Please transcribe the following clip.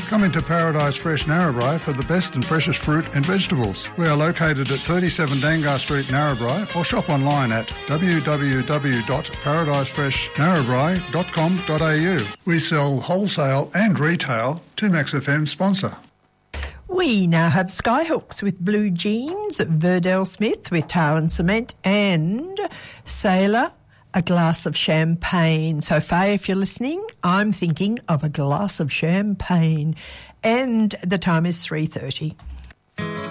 Come into Paradise Fresh Narrabri for the best and freshest fruit and vegetables. We are located at 37 Dangar Street, Narrabri, or shop online at www.paradisefreshnarrabri.com.au. We sell wholesale and retail to Max FM sponsor. We now have Skyhooks with Blue Jeans, Verdell Smith with Tar and Cement, and Sailor, a glass of champagne. So, Faye, if you're listening, I'm thinking of a glass of champagne. And the time is 3:30.